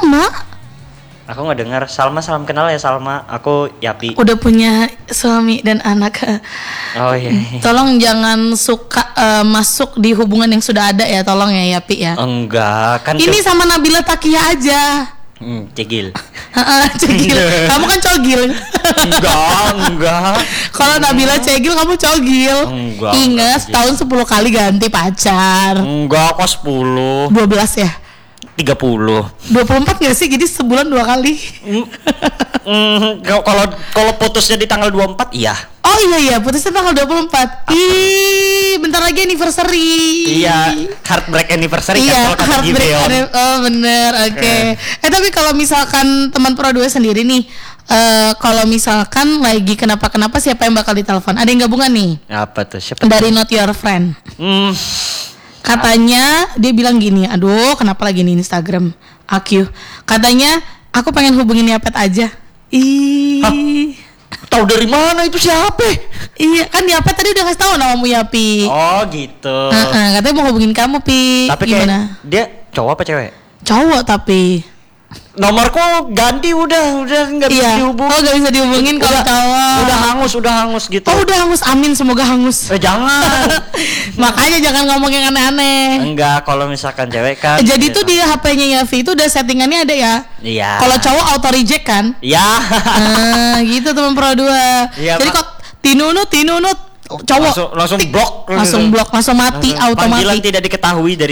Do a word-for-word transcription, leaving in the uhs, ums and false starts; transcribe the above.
Salma. Aku nggak dengar. Salma, salam kenal ya Salma. Aku Yapi. Udah punya suami dan anak. Oh iya. Tolong jangan suka uh, masuk di hubungan yang sudah ada ya, tolong ya Yapi ya. Enggak, kan ini ke... sama Nabila Takia aja. Hmm, cegil. Cegil. Kamu kan cogil. Enggak, enggak. Kalau Nabila cegil, kamu cogil. Enggak. Ingat, tahun sepuluh kali ganti pacar. Enggak, kok sepuluh. dua belas ya? tiga puluh. dua puluh empat enggak sih? Jadi sebulan dua kali. Mm, kalau kalau putusnya di tanggal dua puluh empat iya. Oh iya iya, putusnya tanggal dua puluh empat. Ih, bentar lagi anniversary. Iya, heartbreak anniversary iya, kan kalau kata heartbreak Gideon. anni- Oh bener, oke. Okay. Eh tapi kalau misalkan teman Pro dua sendiri nih, uh, kalau misalkan lagi kenapa-kenapa siapa yang bakal ditelepon? Ada yang gabungan nih? Apa tuh? Siapa? Dari Not Your Friend. Hmm. Katanya dia bilang gini, aduh kenapa lagi nih Instagram Aku. Katanya aku pengen hubungin Yapet aja. Ih. Tahu dari mana itu siapa? Iya kan Yapet tadi udah kasih tahu namamu Yapi. Oh gitu. Uh-uh, katanya mau hubungin kamu Pi. Tapi gimana? Kayak dia cowok apa cewek? Cowok tapi. Nomorku ganti udah, udah nggak bisa Iya. dihubungin. Oh nggak bisa dihubungin kalau cowok. Udah hangus, udah hangus gitu. Oh udah hangus, amin semoga hangus. Eh jangan. Makanya jangan ngomong yang aneh-aneh. Enggak, kalau misalkan cewek kan. Jadi gitu. tuh di H P-nya Yafi itu udah settingannya ada ya. Iya. Kalau cowok auto reject kan? Iya. Nah, gitu teman Pro dua. Iya, Jadi Pak. kok tinunut tinunut cowok langsung langsung blok langsung blok, langsung mati Langsung automatis. panggilan tidak diketahui dari